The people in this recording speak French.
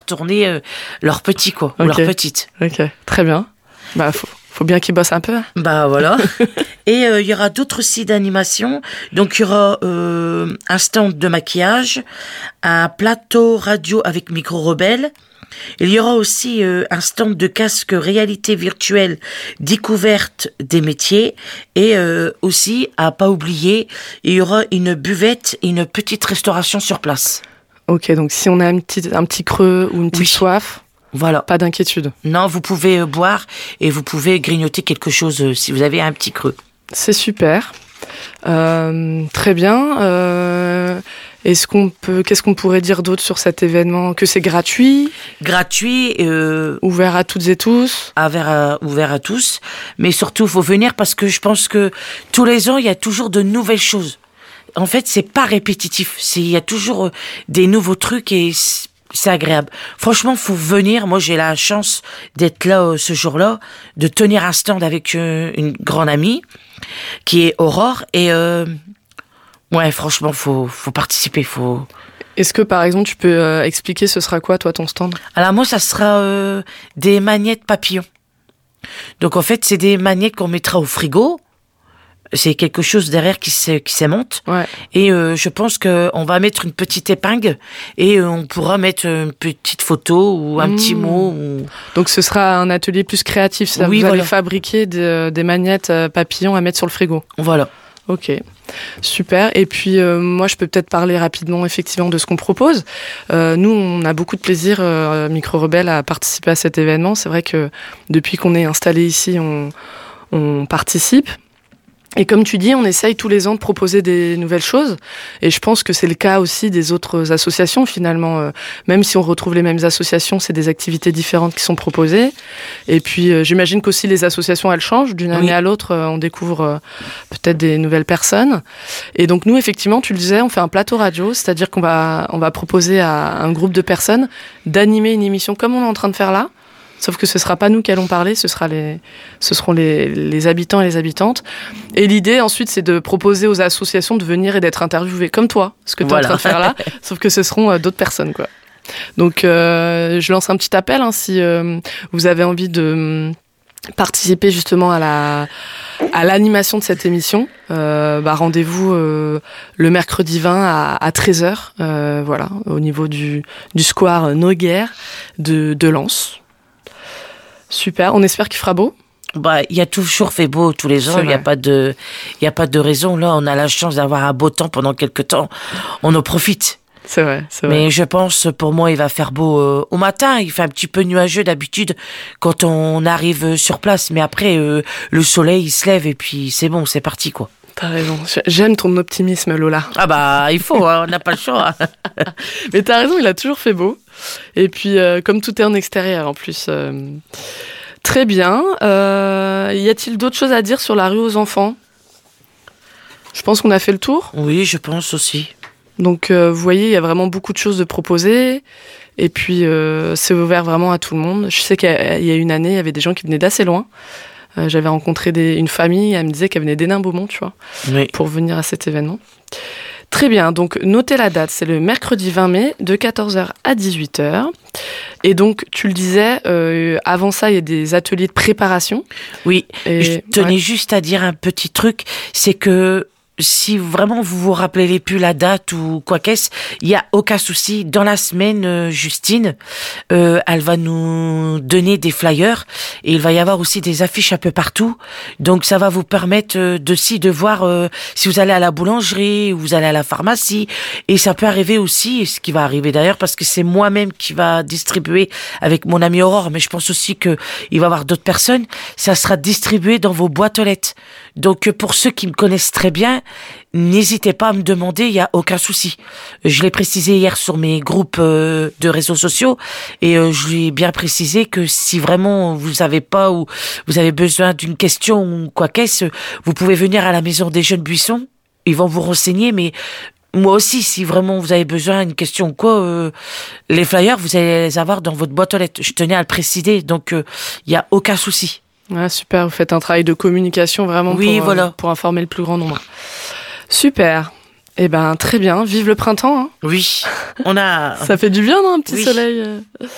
tourner leurs petits, quoi, ou leurs petites. Ok, très bien. Bah, faut bien qu'ils bossent un peu. Bah voilà. Et il y aura d'autres sites d'animation. Donc il y aura un stand de maquillage, un plateau radio avec micro rebelle. Il y aura aussi un stand de casque réalité virtuelle découverte des métiers. Et aussi, à pas oublier, il y aura une buvette et une petite restauration sur place. Ok, donc si on a un petit creux ou une petite soif... Voilà. Pas d'inquiétude. Non, vous pouvez boire et vous pouvez grignoter quelque chose si vous avez un petit creux. C'est super. Très bien. Qu'est-ce qu'on pourrait dire d'autre sur cet événement? Que c'est gratuit? Gratuit. Ouvert à toutes et tous? Ouvert à tous. Mais surtout, il faut venir parce que je pense que tous les ans, il y a toujours de nouvelles choses. En fait, c'est pas répétitif. Il y a toujours des nouveaux trucs et... c'est agréable. Franchement, faut venir. Moi, j'ai la chance d'être là ce jour-là, de tenir un stand avec une grande amie qui est Aurore. Et ouais, franchement, faut participer. Est-ce que, par exemple, tu peux expliquer ce sera quoi, toi, ton stand? Alors moi, ça sera des magnettes papillons. Donc en fait, c'est des magnettes qu'on mettra au frigo. C'est quelque chose derrière qui s'aimonte. Ouais. Et je pense qu'on va mettre une petite épingle et on pourra mettre une petite photo ou un petit mot. Donc ce sera un atelier plus créatif. Vous allez fabriquer des magnettes papillons à mettre sur le frigo. Voilà. Ok, super. Et puis moi, je peux peut-être parler rapidement effectivement de ce qu'on propose. Nous, on a beaucoup de plaisir, Micro Rebelle, à participer à cet événement. C'est vrai que depuis qu'on est installé ici, on participe. Et comme tu dis, on essaye tous les ans de proposer des nouvelles choses. Et je pense que c'est le cas aussi des autres associations, finalement. Même si on retrouve les mêmes associations, c'est des activités différentes qui sont proposées. Et puis, j'imagine qu'aussi les associations, elles changent. D'une année à l'autre, on découvre peut-être des nouvelles personnes. Et donc, nous, effectivement, tu le disais, on fait un plateau radio. C'est-à-dire qu'on va proposer à un groupe de personnes d'animer une émission comme on est en train de faire là. Sauf que ce sera pas nous qui allons parler, ce seront les habitants et les habitantes. Et l'idée ensuite, c'est de proposer aux associations de venir et d'être interviewés comme toi, ce que tu es en train de faire là, sauf que ce seront d'autres personnes, quoi. Donc, je lance un petit appel, hein, si vous avez envie de participer justement à l'animation de cette émission. Rendez-vous le mercredi 20 à 13h, voilà, au niveau du square Noguer de Lens. Super, on espère qu'il fera beau. Il y a toujours fait beau tous les ans, il y a pas de raison. Là, on a la chance d'avoir un beau temps pendant quelques temps. On en profite. C'est vrai. Mais je pense, pour moi, il va faire beau au matin. Il fait un petit peu nuageux d'habitude quand on arrive sur place. Mais après, le soleil, il se lève et puis c'est bon, c'est parti, quoi. T'as raison. J'aime ton optimisme, Lola. Il faut, hein, on n'a pas le choix. Mais t'as raison, il a toujours fait beau. Et puis, comme tout est en extérieur, en plus. Très bien. Y a-t-il d'autres choses à dire sur la rue aux enfants? Je pense qu'on a fait le tour. Oui, je pense aussi. Donc, vous voyez, il y a vraiment beaucoup de choses de proposer. Et puis, c'est ouvert vraiment à tout le monde. Je sais qu'il y a une année, il y avait des gens qui venaient d'assez loin. J'avais rencontré une famille, elle me disait qu'elle venait d'Hénin-Beaumont, tu vois, pour venir à cet événement. Très bien, donc notez la date, c'est le mercredi 20 mai de 14h à 18h. Et donc, tu le disais, avant ça, il y a des ateliers de préparation. Oui, je tenais juste à dire un petit truc, c'est que si vraiment vous vous rappelez plus la date ou quoi qu'est-ce, il y a aucun souci. Dans la semaine, Justine, elle va nous donner des flyers et il va y avoir aussi des affiches un peu partout. Donc ça va vous permettre de voir si vous allez à la boulangerie ou vous allez à la pharmacie. Et ça peut arriver aussi, ce qui va arriver d'ailleurs, parce que c'est moi-même qui va distribuer avec mon amie Aurore, mais je pense aussi que il va y avoir d'autres personnes. Ça sera distribué dans vos boîtes aux lettres. Donc pour ceux qui me connaissent très bien, n'hésitez pas à me demander, il n'y a aucun souci. Je l'ai précisé hier sur mes groupes de réseaux sociaux et je lui ai bien précisé que si vraiment vous savez pas ou vous avez besoin d'une question ou quoi qu'est-ce, vous pouvez venir à la maison des Jeunes Buissons, ils vont vous renseigner, mais moi aussi, si vraiment vous avez besoin d'une question ou quoi, les flyers, vous allez les avoir dans votre boîte aux lettres. Je tenais à le préciser, donc il n'y a aucun souci. Ah, super, vous faites un travail de communication vraiment pour informer le plus grand nombre. Super. Eh ben, très bien. Vive le printemps. Hein. Oui. On a... Ça fait du bien, non, un petit soleil